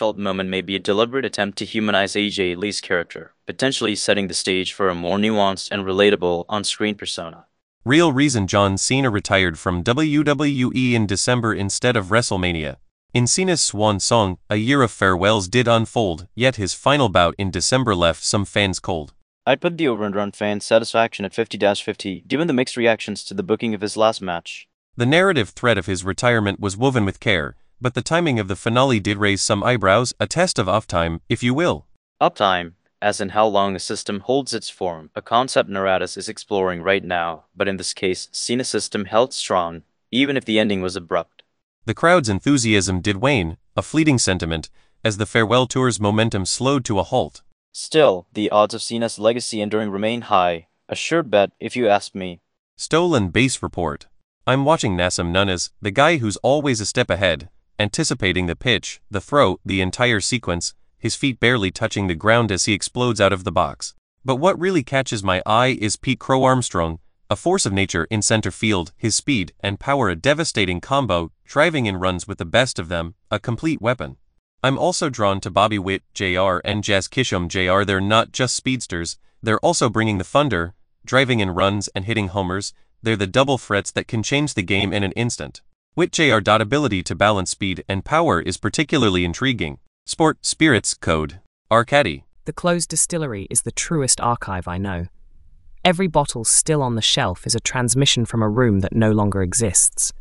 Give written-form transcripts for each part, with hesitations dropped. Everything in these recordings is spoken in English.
heartfelt moment may be a deliberate attempt to humanize AJ Lee's character, potentially setting the stage for a more nuanced and relatable on-screen persona. Real reason John Cena retired from WWE in December instead of WrestleMania. In Cena's swan song, a year of farewells did unfold, yet his final bout in December left some fans cold. I'd put the over-and-run fans' satisfaction at 50-50, given the mixed reactions to the booking of his last match. The narrative thread of his retirement was woven with care, but the timing of the finale did raise some eyebrows, a test of uptime, if you will. Uptime, as in how long a system holds its form, a concept Naratis is exploring right now, but in this case, Cena's system held strong, even if the ending was abrupt. The crowd's enthusiasm did wane, a fleeting sentiment, as the farewell tour's momentum slowed to a halt. Still, the odds of Cena's legacy enduring remain high, a sure bet if you ask me. Stolen base report. I'm watching Nassim Nunes, the guy who's always a step ahead, anticipating the pitch, the throw, the entire sequence, his feet barely touching the ground as he explodes out of the box. But what really catches my eye is Pete Crow Armstrong, a force of nature in center field, his speed and power a devastating combo, driving in runs with the best of them, a complete weapon. I'm also drawn to Bobby Witt, Jr. and Jazz Chisholm Jr. They're not just speedsters, they're also bringing the thunder, driving in runs and hitting homers. They're the double threats that can change the game in an instant. Witt Jr.'s ability to balance speed and power is particularly intriguing. Sport, Spirits, Code. Arcady. The closed distillery is the truest archive I know. Every bottle still on the shelf is a transmission from a room that no longer exists.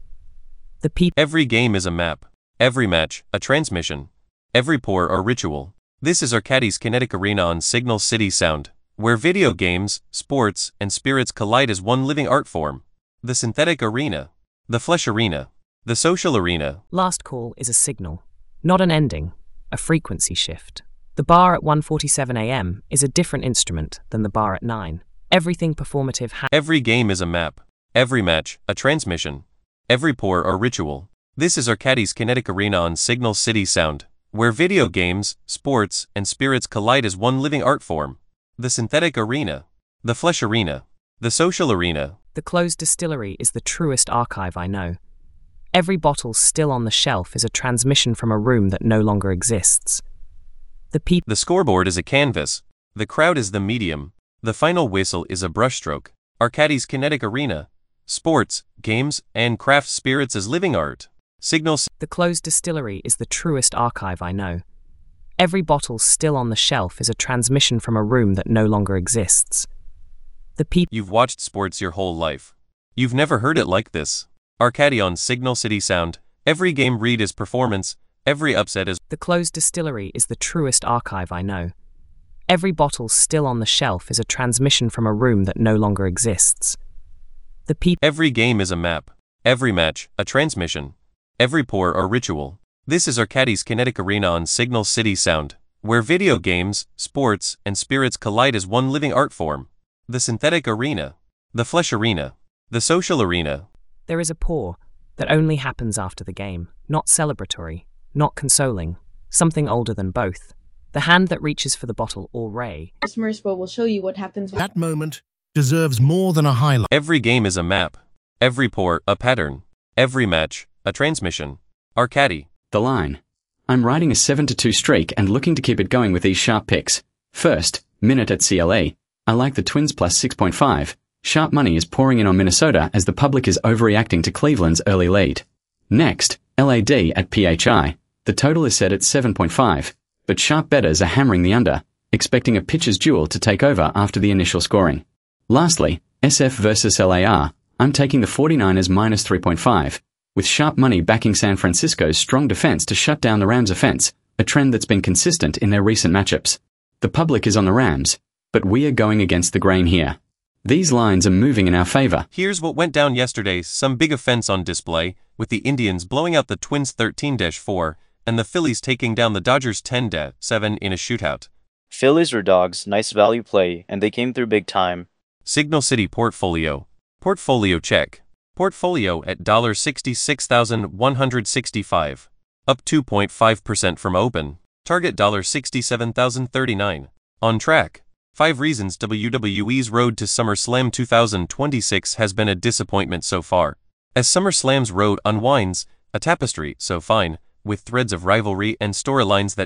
Every game is a map. Every match, a transmission. Every pour a ritual. This is Arcady's kinetic arena on Signal City Sound, where video games, sports, and spirits collide as one living art form. The synthetic arena. The flesh arena. The social arena. Last call is a signal, not an ending, a frequency shift. The bar at 1:47 a.m. is a different instrument than the bar at 9. Everything performative Every game is a map. Every match, a transmission. Every pour a ritual. This is Arcady's kinetic arena on Signal City Sound, where video games, sports, and spirits collide as one living art form. The synthetic arena. The flesh arena. The social arena. The closed distillery is the truest archive I know. Every bottle still on the shelf is a transmission from a room that no longer exists. The scoreboard is a canvas. The crowd is the medium. The final whistle is a brushstroke. Arcady's kinetic arena. Sports, games, and craft spirits as living art. The closed distillery is the truest archive I know. Every bottle still on the shelf is a transmission from a room that no longer exists. You've watched sports your whole life. You've never heard it like this. Arcady on Signal City Sound. Every game read is performance. Every upset is... The closed distillery is the truest archive I know. Every bottle still on the shelf is a transmission from a room that no longer exists. Every game is a map. Every match, a transmission. Every pour a ritual. This is Arcady's kinetic arena on Signal City Sound, where video games, sports, and spirits collide as one living art form. The synthetic arena. The flesh arena. The social arena. There is a pour that only happens after the game, not celebratory, not consoling, something older than both. The hand that reaches for the bottle or ray. Smurfspo will show you what happens. That moment deserves more than a highlight. Every game is a map. Every pour, a pattern. Every match, a transmission. Arcady. The line. I'm riding a 7-2 streak and looking to keep it going with these sharp picks. First, Minute at CLA. I like the Twins plus 6.5. Sharp money is pouring in on Minnesota as the public is overreacting to Cleveland's early lead. Next, LAD at PHI. The total is set at 7.5, but sharp bettors are hammering the under, expecting a pitcher's duel to take over after the initial scoring. Lastly, SF versus LAR. I'm taking the 49ers minus 3.5, with sharp money backing San Francisco's strong defense to shut down the Rams' offense, a trend that's been consistent in their recent matchups. The public is on the Rams, but we are going against the grain here. These lines are moving in our favor. Here's what went down yesterday, some big offense on display, with the Indians blowing out the Twins 13-4, and the Phillies taking down the Dodgers 10-7 in a shootout. Phillies were dogs, nice value play, and they came through big time. Signal City Portfolio. Portfolio check. Portfolio at $66,165. Up 2.5% from open. Target $67,039. On track. 5 reasons WWE's road to SummerSlam 2026 has been a disappointment so far. As SummerSlam's road unwinds, a tapestry so fine, with threads of rivalry and storylines that